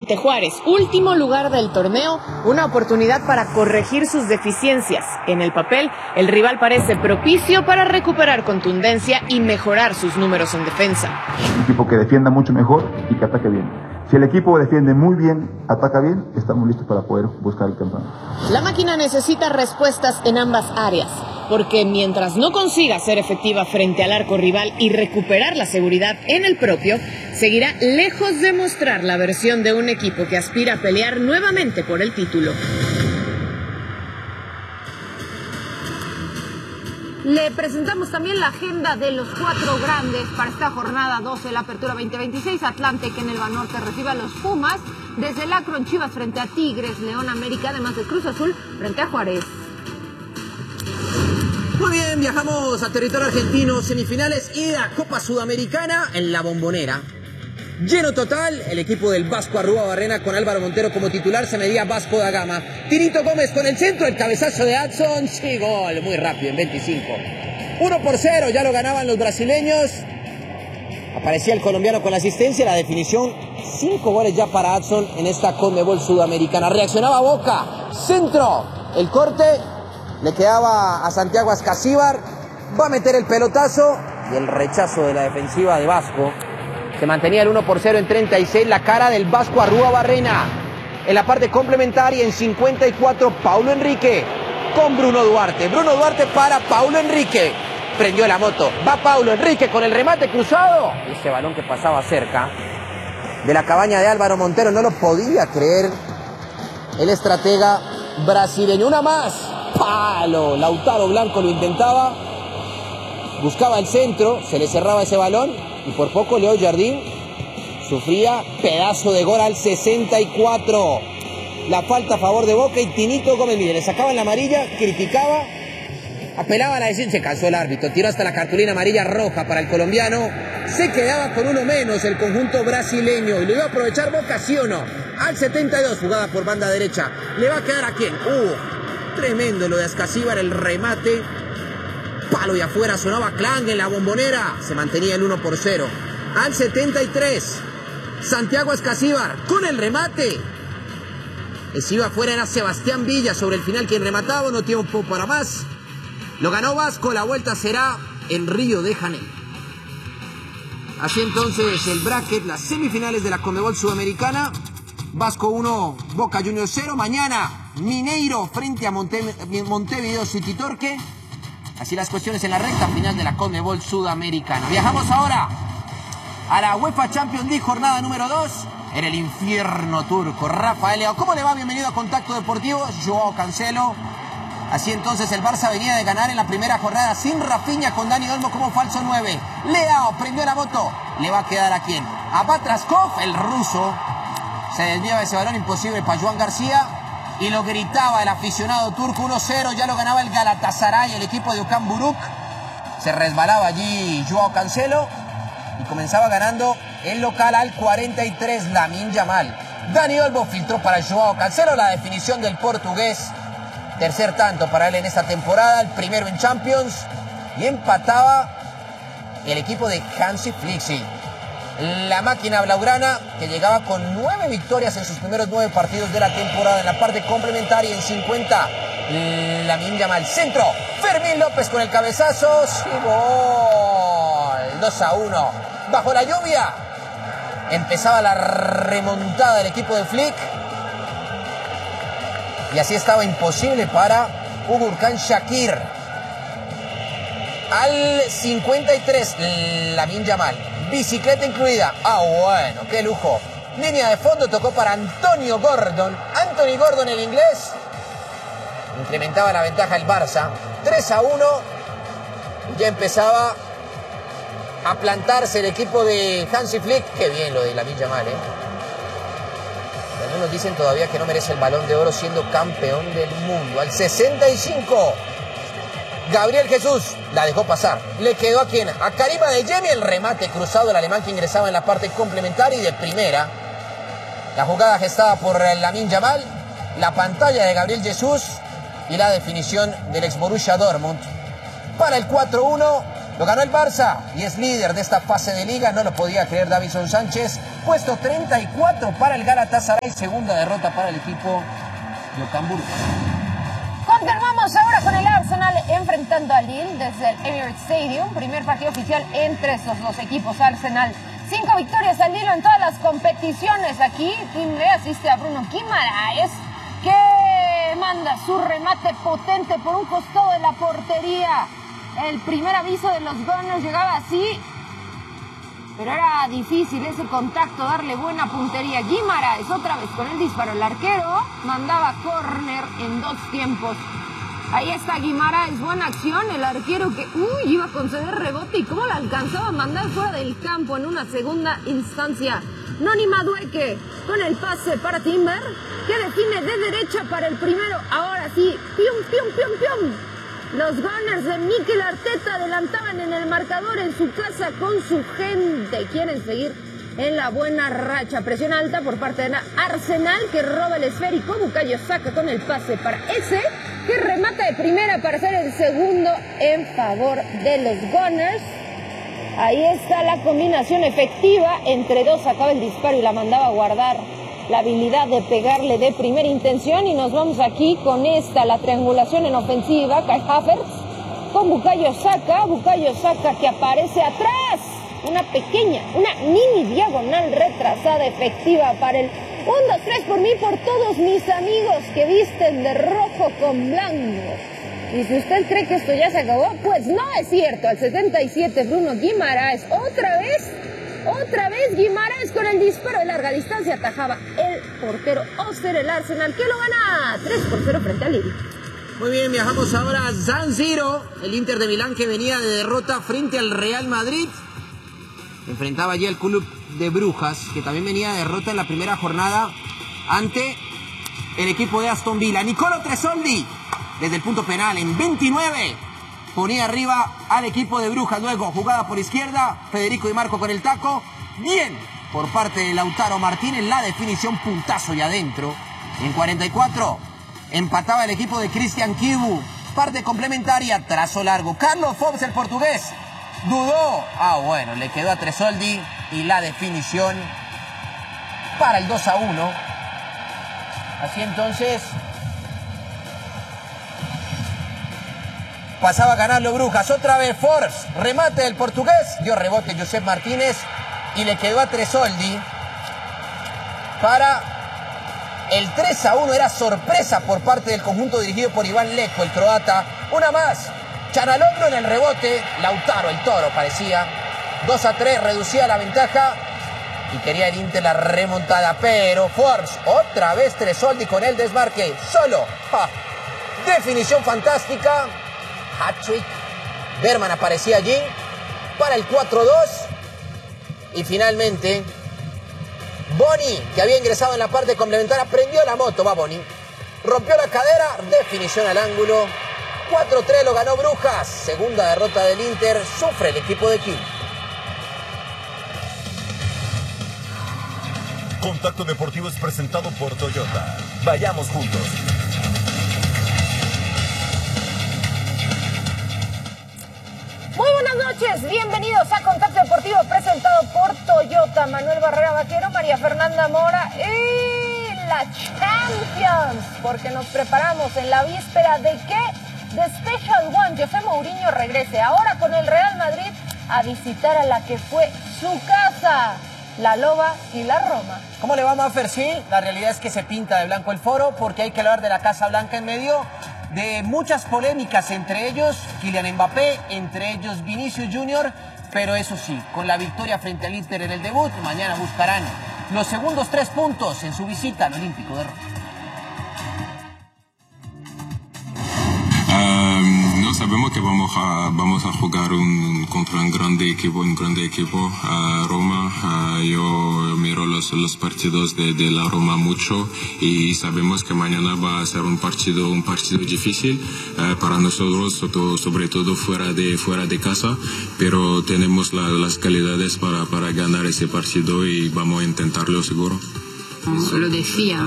Ante Juárez, último lugar del torneo, una oportunidad para corregir sus deficiencias. En el papel, el rival parece propicio para recuperar contundencia y mejorar sus números en defensa. Un equipo que defienda mucho mejor y que ataque bien. Si el equipo defiende muy bien, ataca bien, estamos listos para poder buscar el campeonato. La máquina necesita respuestas en ambas áreas, porque mientras no consiga ser efectiva frente al arco rival y recuperar la seguridad en el propio, seguirá lejos de mostrar la versión de un equipo que aspira a pelear nuevamente por el título. Le presentamos también la agenda de los 4 grandes para esta jornada 12 de la Apertura 2026. Atlante, que en el Banorte recibe a los Pumas. Desde el Akron, Chivas frente a Tigres, León, América, además de Cruz Azul frente a Juárez. Muy bien, viajamos a territorio argentino, semifinales y a Copa Sudamericana en La Bombonera. Lleno total, el equipo del Vasco Arruabarrena con Álvaro Montero como titular se medía Vasco da Gama. Tirito Gómez con el centro, el cabezazo de Adson, sí, gol, muy rápido en 25. 1-0, ya lo ganaban los brasileños. Aparecía el colombiano con la asistencia, la definición, 5 goles ya para Adson en esta Conmebol Sudamericana. Reaccionaba Boca, centro, el corte, le quedaba a Santiago Ascasíbar, va a meter el pelotazo y el rechazo de la defensiva de Vasco. Se mantenía el 1-0 en 36, la cara del Vasco Arruabarrena. En la parte complementaria, en 54, Paulo Enrique con Bruno Duarte. Bruno Duarte para Paulo Enrique. Prendió la moto. Va Paulo Enrique con el remate cruzado. Ese balón que pasaba cerca de la cabaña de Álvaro Montero. No lo podía creer el estratega brasileño. Una más. Palo. Lautaro Blanco lo intentaba. Buscaba el centro. Se le cerraba ese balón. Y por poco Leo Jardín sufría pedazo de gol al 64. La falta a favor de Boca y Tinito Gómez, mire, le sacaban la amarilla, criticaba, apelaba a la decisión, se cansó el árbitro, tiró hasta la cartulina amarilla roja para el colombiano. Se quedaba con uno menos el conjunto brasileño y lo iba a aprovechar Boca, ¿sí o no? Al 72, jugada por banda derecha. ¿Le va a quedar a quién? Tremendo lo de Ascasíbar, el remate. Palo y afuera, sonaba Clang en La Bombonera. Se mantenía el 1-0. Al 73, Santiago Ascasíbar con el remate. El que iba afuera era Sebastián Villa sobre el final quien remataba. No tiempo para más. Lo ganó Vasco. La vuelta será en Río de Janeiro. Así entonces el bracket, las semifinales de la Conmebol Sudamericana. Vasco 1, Boca Juniors 0. Mañana Mineiro frente a Montevideo City Torque. Así las cuestiones en la recta final de la Conmebol Sudamericana. Viajamos ahora a la UEFA Champions League, jornada número 2, en el infierno turco. Rafael Leao, ¿cómo le va? Bienvenido a Contacto Deportivo. Joao Cancelo. Así entonces el Barça venía de ganar en la primera jornada sin Rafinha, con Dani Olmo como falso 9. Leao prendió la moto. ¿Le va a quedar a quién? A Batraskov, el ruso. Se desviaba ese balón imposible para Joan García. Y lo gritaba el aficionado turco. 1-0, ya lo ganaba el Galatasaray, el equipo de Okan Buruk. Se resbalaba allí Joao Cancelo y comenzaba ganando el local al 43, Lamine Yamal. Dani Olmo filtró para Joao Cancelo, la definición del portugués. Tercer tanto para él en esta temporada, el primero en Champions. Y empataba el equipo de Hansi Flick. La máquina blaugrana, que llegaba con 9 victorias en sus primeros 9 partidos de la temporada. En la parte complementaria, en 50, Lamine Yamal, centro, Fermín López con el cabezazo, y gol, 2-1. Bajo la lluvia empezaba la remontada del equipo de Flick, y así estaba imposible para Ugurkan Shakir. Al 53, Lamine Yamal, bicicleta incluida. Bueno, qué lujo. Línea de fondo, tocó para Antonio Gordon. Anthony Gordon, el inglés. Incrementaba la ventaja el Barça. 3-1. Ya empezaba a plantarse el equipo de Hansi Flick. Qué bien lo de Lamine Yamal, Algunos dicen todavía que no merece el Balón de Oro siendo campeón del mundo. Al 65. Gabriel Jesús la dejó pasar. ¿Le quedó a quién? A Karim Adeyemi, el remate cruzado del alemán que ingresaba en la parte complementaria y de primera. La jugada gestada por Lamine Yamal, la pantalla de Gabriel Jesús y la definición del ex Borussia Dortmund. Para el 4-1, Lo ganó el Barça y es líder de esta fase de liga. No lo podía creer Davinson Sánchez. Puesto 34 para el Galatasaray. Segunda derrota para el equipo de Okan Buruk. Continuamos ahora con el Arsenal enfrentando al Lille desde el Emirates Stadium. Primer partido oficial entre estos dos equipos. Arsenal, 5 victorias al hilo en todas las competiciones. Aquí Kim le asiste a Bruno Guimaraes, que manda su remate potente por un costado de la portería. El primer aviso de los Gunners llegaba así, pero era difícil ese contacto, darle buena puntería. Guimaraes otra vez con el disparo. El arquero mandaba córner en 2 tiempos. Ahí está Guimaraes, buena acción. El arquero que iba a conceder rebote y cómo la alcanzaba a mandar fuera del campo en una segunda instancia. Noni Madueke con el pase para Timber, que define de derecha para el primero. Ahora sí, pium, pium, pium, pium. Los Gunners de Mikel Arteta adelantaban en el marcador en su casa con su gente. Quieren seguir en la buena racha. Presión alta por parte de Arsenal, que roba el esférico. Bukayo Saka con el pase para ese, que remata de primera para hacer el segundo en favor de los Gunners. Ahí está la combinación efectiva. Entre dos acaba el disparo y la mandaba a guardar. La habilidad de pegarle de primera intención. Y nos vamos aquí con la triangulación en ofensiva. Kai Havertz con Bukayo Saka que aparece atrás. Una mini diagonal retrasada efectiva para el 1-2-3 por mí, por todos mis amigos que visten de rojo con blanco. Y si usted cree que esto ya se acabó, pues no es cierto. Al 77 Bruno Guimaraes, otra vez Guimaraes con el disparo de larga distancia, atajaba el portero Oster. El Arsenal que lo gana 3-0 frente al Lille. Muy bien, viajamos ahora a San Siro. El Inter de Milán, que venía de derrota frente al Real Madrid, enfrentaba allí al Club de Brujas, que también venía de derrota en la primera jornada ante el equipo de Aston Villa. Nicolo Tresoldi, desde el punto penal en 29, ponía arriba al equipo de Brujas. Luego, jugada por izquierda, Federico Di Marco con el taco. Bien por parte de Lautaro Martínez, la definición, puntazo y adentro. En 44, empataba el equipo de Christian Kibu. Parte complementaria, trazo largo. Carlos Fobbs, el portugués, dudó. Bueno, le quedó a Tresoldi y la definición para el 2-1. Así entonces pasaba a ganarlo Brujas. Otra vez Forbes, remate del portugués, dio rebote Josep Martínez y le quedó a Tresoldi para el 3-1. Era sorpresa por parte del conjunto dirigido por Iván Leko, el croata. Una más, Chanaloglu en el rebote, Lautaro, el toro parecía. 2-3, reducía la ventaja y quería el Inter la remontada, pero Forbes, otra vez Tresoldi con el desmarque, solo. Definición fantástica. Hat-trick. Berman aparecía allí para el 4-2. Y finalmente Boni, que había ingresado en la parte complementaria, prendió la moto. Va Boni, rompió la cadera, definición al ángulo. 4-3 lo ganó Brujas. Segunda derrota del Inter. Sufre el equipo de Kim. Contacto Deportivo es presentado por Toyota. Vayamos juntos. Muy buenas noches, bienvenidos a Contacto Deportivo presentado por Toyota. Manuel Barrera Vaquero, María Fernanda Mora y la Champions, porque nos preparamos en la víspera de que The Special One, José Mourinho, regrese ahora con el Real Madrid a visitar a la que fue su casa, la Loba y la Roma. ¿Cómo le va, Mafer? Sí, la realidad es que se pinta de blanco el foro, porque hay que hablar de la Casa Blanca en medio de muchas polémicas, entre ellos Kylian Mbappé, entre ellos Vinicius Junior, pero eso sí, con la victoria frente al Inter en el debut, mañana buscarán los segundos 3 puntos en su visita al Olímpico de Roma. No sabemos que vamos a jugar contra un grande equipo, Roma. Yo miro los partidos de la Roma mucho y sabemos que mañana va a ser un partido difícil para nosotros, sobre todo fuera de casa, pero tenemos las calidades para ganar ese partido y vamos a intentarlo seguro. lo decía,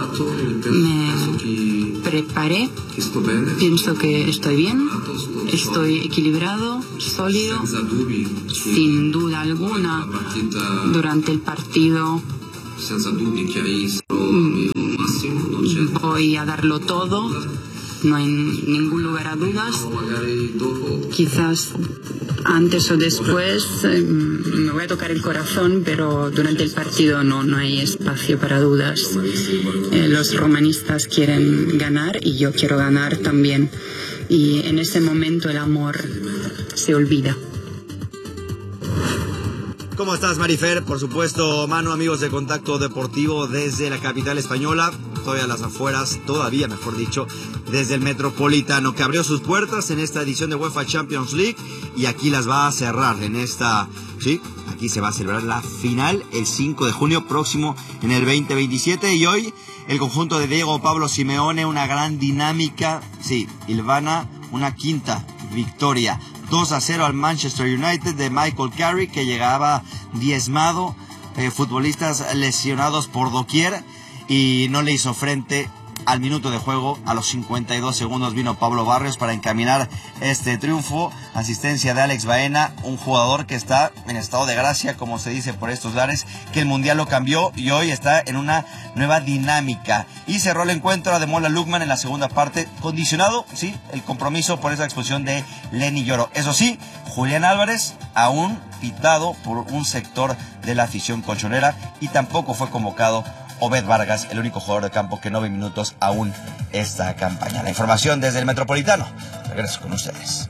me preparé, pienso que estoy bien, estoy equilibrado, sólido, sin duda alguna. Durante el partido voy a darlo todo, no hay ningún lugar a dudas. Quizás antes o después me voy a tocar el corazón, pero durante el partido no hay espacio para dudas. Los romanistas quieren ganar y yo quiero ganar también. Y en ese momento el amor se olvida. ¿Cómo estás, Marifer? Por supuesto, Manu, amigos de Contacto Deportivo desde la capital española, todavía a las afueras, todavía mejor dicho, desde el Metropolitano, que abrió sus puertas en esta edición de UEFA Champions League y aquí las va a cerrar en esta, sí, aquí se va a celebrar la final el 5 de junio próximo en el 2027 y hoy el conjunto de Diego Pablo Simeone, una gran dinámica, sí, hilvana una quinta victoria. 2-0 al Manchester United de Michael Carrick, que llegaba diezmado, futbolistas lesionados por doquier y no le hizo frente al minuto de juego. A los 52 segundos vino Pablo Barrios para encaminar este triunfo. Asistencia de Alex Baena, un jugador que está en estado de gracia, como se dice por estos lares, que el Mundial lo cambió y hoy está en una nueva dinámica. Y cerró el encuentro Ademola Lookman en la segunda parte, condicionado, sí, el compromiso por esa expulsión de Lenny Yoro. Eso sí, Julián Álvarez aún pitado por un sector de la afición colchonera y tampoco fue convocado Obed Vargas, el único jugador de campo que no ve minutos aún esta campaña. La información desde el Metropolitano. Regreso con ustedes.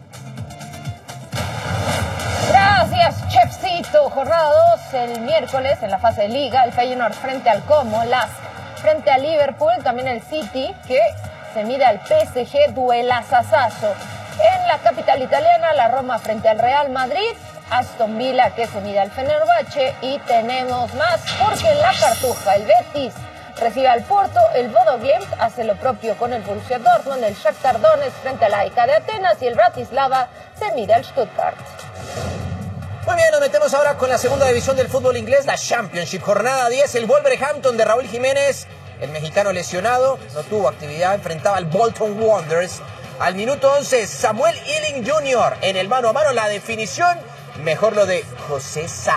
Gracias, Chefcito. Jornada 2 el miércoles en la fase de Liga. El Feyenoord frente al Como, Lask frente al Liverpool, también el City que se mide al PSG, duelazazazo. En la capital italiana, la Roma frente al Real Madrid, Aston Villa que se mide al Fenerbahce y tenemos más porque en la Cartuja el Betis recibe al Porto, el Bodo Glimt hace lo propio con el Borussia Dortmund, el Shakhtar Donetsk frente al AEK de Atenas y el Bratislava se mide al Stuttgart. Muy bien, nos metemos ahora con la segunda división del fútbol inglés, la Championship. Jornada 10, el Wolverhampton de Raúl Jiménez, el mexicano lesionado, no tuvo actividad, enfrentaba al Bolton Wanderers. Al minuto 11, Samuel Ealing Jr. en el mano a mano, la definición, mejor lo de José Sa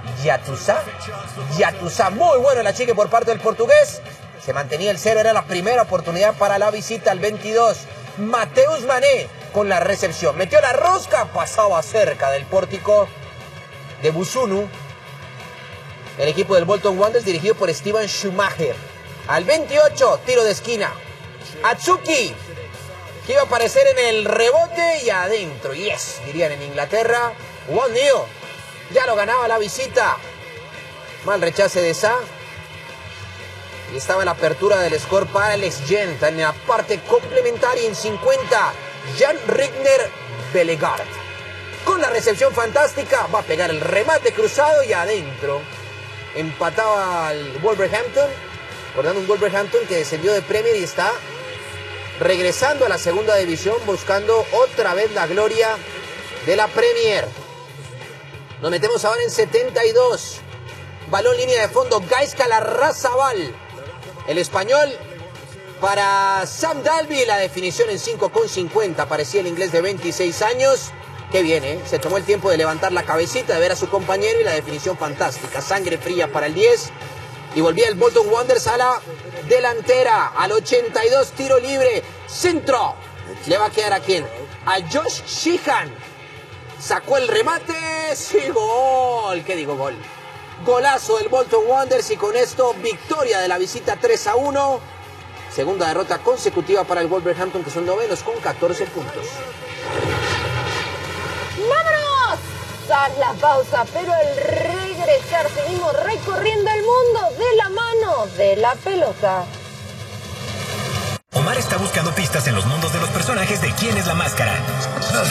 Yatusa, muy bueno el achique por parte del portugués. Se mantenía el 0, era la primera oportunidad para la visita al 22. Mateus Mané con la recepción, metió la rosca, pasaba cerca del pórtico de Busunu. El equipo del Bolton Wanderers dirigido por Steven Schumacher. Al 28, tiro de esquina. Atsuki, que iba a aparecer en el rebote y adentro. Yes, dirían en Inglaterra. 1-0. Ya lo ganaba la visita. Mal rechace de Sa. Y estaba la apertura del score para Alex Genta en la parte complementaria en 50. Jan Rigner Bellegarde. Con la recepción fantástica, va a pegar el remate cruzado y adentro. Empataba al Wolverhampton. Recordando un Wolverhampton que descendió de Premier y está regresando a la segunda división, buscando otra vez la gloria de la Premier. Nos metemos ahora en 72. Balón línea de fondo, Gaizka Larrazabal. El español para Sam Dalby, la definición en 5,50. Parecía el inglés de 26 años. Qué bien, ¿eh? Se tomó el tiempo de levantar la cabecita, de ver a su compañero y la definición fantástica. Sangre fría para el 10. Y volvía el Bolton Wanderers a la delantera. Al 82, tiro libre. Centro. ¿Le va a quedar a quién? A Josh Sheehan. Sacó el remate. Sí, gol. ¿Qué digo? Gol. Golazo del Bolton Wanderers y con esto victoria de la visita 3-1. Segunda derrota consecutiva para el Wolverhampton, que son novenos con 14 puntos. ¡Vámonos! A la pausa, pero al regresar seguimos recorriendo el mundo de la mano de la pelota. Omar está buscando pistas en los mundos de los personajes de ¿Quién es la máscara?